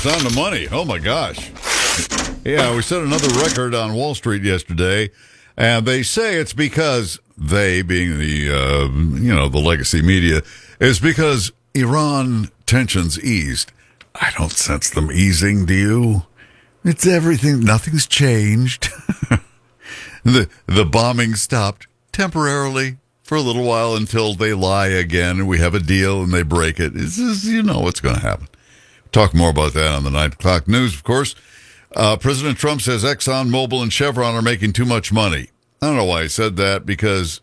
on the money. Oh, my gosh. Yeah, we set another record on Wall Street yesterday, and they say it's because they, being the legacy media, is because Iran tensions eased. I don't sense them easing, do you? It's everything. Nothing's changed. The bombing stopped temporarily for a little while until they lie again and we have a deal and they break it. It's just, you know what's going to happen. Talk more about that on the 9 o'clock news, of course. President Trump says Exxon, Mobil, and Chevron are making too much money. I don't know why he said that, because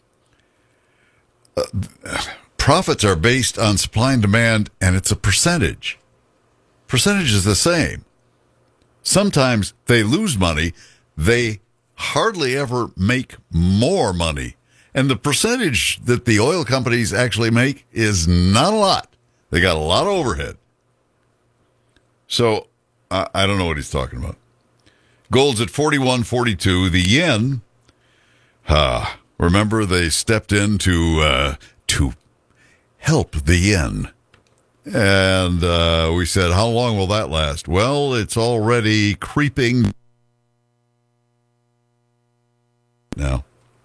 profits are based on supply and demand, and it's a percentage. Percentage is the same. Sometimes they lose money. They hardly ever make more money. And the percentage that the oil companies actually make is not a lot. They got a lot of overhead. So I don't know what he's talking about. Gold's at 41.42. The yen, remember they stepped in to help the yen. And we said, how long will that last? Well, it's already creeping now.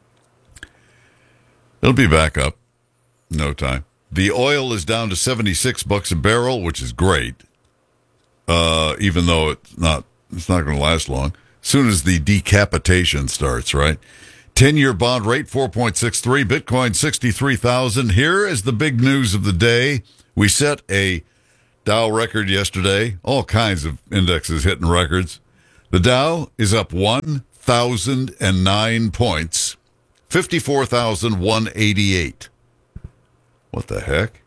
It'll be back up. No time. The oil is down to $76 a barrel, which is great. Even though it's not going to last long. As soon as the decapitation starts, right? 10-year bond rate, 4.63. Bitcoin, 63,000. Here is the big news of the day. We set a Dow record yesterday. All kinds of indexes hitting records. The Dow is up 1,009 points. 54,188. What the heck?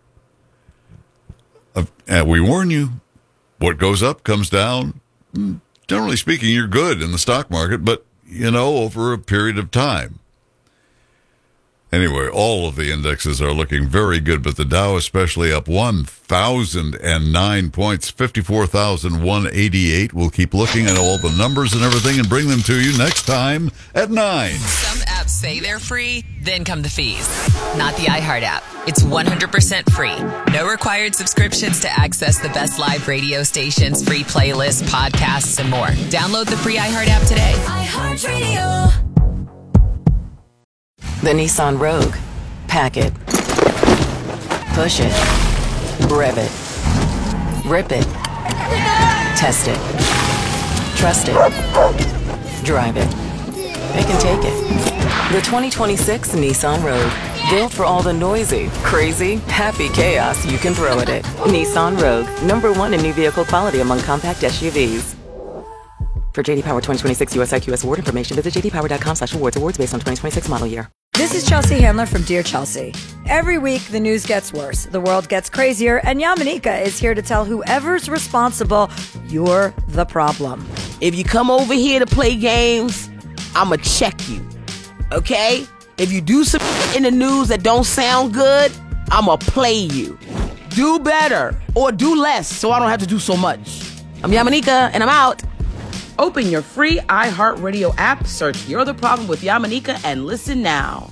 And we warn you, what goes up comes down. Generally speaking, you're good in the stock market, but, over a period of time. Anyway, all of the indexes are looking very good, but the Dow especially up 1,009 points, 54,188. We'll keep looking at all the numbers and everything and bring them to you next time at 9. Some apps say they're free, then come the fees. Not the iHeart app. It's 100% free. No required subscriptions to access the best live radio stations, free playlists, podcasts, and more. Download the free iHeart app today. iHeart Radio. The Nissan Rogue. Pack it. Push it. Rev it. Rip it. Test it. Trust it. Drive it. It can take it. The 2026 Nissan Rogue. Built for all the noisy, crazy, happy chaos you can throw at it. Nissan Rogue. #1 in new vehicle quality among compact SUVs. For JD Power 2026 US IQS award information, visit jdpower.com/awards. Awards based on 2026 model year. This is Chelsea Handler from Dear Chelsea. Every week, the news gets worse, the world gets crazier, and Yamanika is here to tell whoever's responsible, you're the problem. If you come over here to play games, I'ma check you, okay? If you do some in the news that don't sound good, I'ma play you. Do better or do less so I don't have to do so much. I'm Yamanika, and I'm out. Open your free iHeartRadio app, search You're the Problem with Yamanika, and listen now.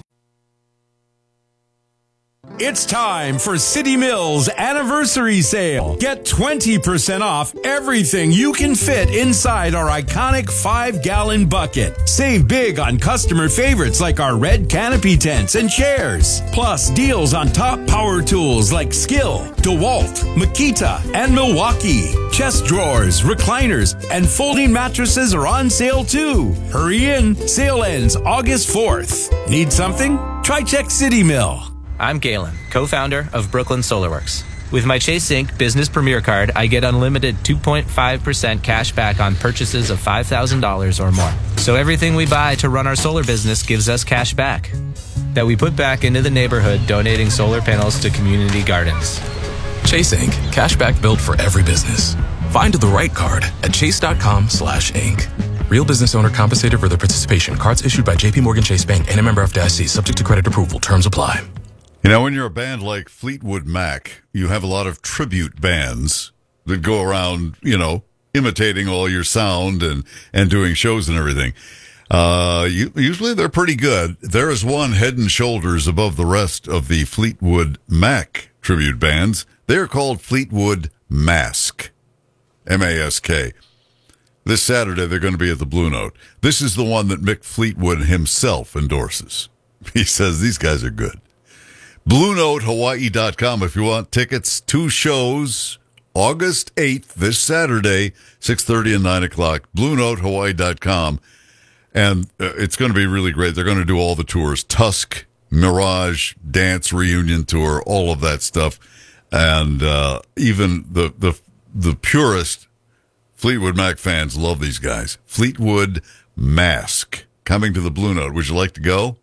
It's time for City Mills Anniversary Sale. Get 20% off everything you can fit inside our iconic 5-gallon bucket. Save big on customer favorites like our red canopy tents and chairs. Plus deals on top power tools like Skill, DeWalt, Makita, and Milwaukee. Chest drawers, recliners, and folding mattresses are on sale too. Hurry in. Sale ends August 4th. Need something? Try check City Mill. I'm Galen, co-founder of Brooklyn Solarworks. With my Chase Inc. Business Premier Card, I get unlimited 2.5% cash back on purchases of $5,000 or more. So everything we buy to run our solar business gives us cash back that we put back into the neighborhood, donating solar panels to community gardens. Chase Inc. Cashback built for every business. Find the right card at chase.com/inc. Real business owner compensated for their participation. Cards issued by J.P. Morgan Chase Bank and a member FDIC. Subject to credit approval. Terms apply. When you're a band like Fleetwood Mac, you have a lot of tribute bands that go around, imitating all your sound and doing shows and everything. Usually they're pretty good. There is one head and shoulders above the rest of the Fleetwood Mac tribute bands. They're called Fleetwood Mask. M-A-S-K. This Saturday, they're going to be at the Blue Note. This is the one that Mick Fleetwood himself endorses. He says these guys are good. BlueNoteHawaii.com if you want tickets. 2 shows, August 8th, this Saturday, 6:30 and 9 o'clock. BlueNoteHawaii.com. And it's going to be really great. They're going to do all the tours. Tusk, Mirage, Dance Reunion Tour, all of that stuff. And even the purest Fleetwood Mac fans love these guys. Fleetwood Mask coming to the Blue Note. Would you like to go?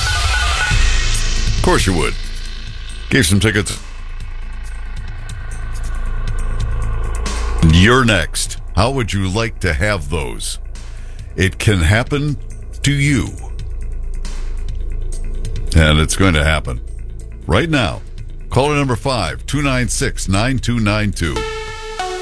Of course you would. Gave some tickets. You're next. How would you like to have those? It can happen to you. And it's going to happen right now. Caller number 5, 296-9292.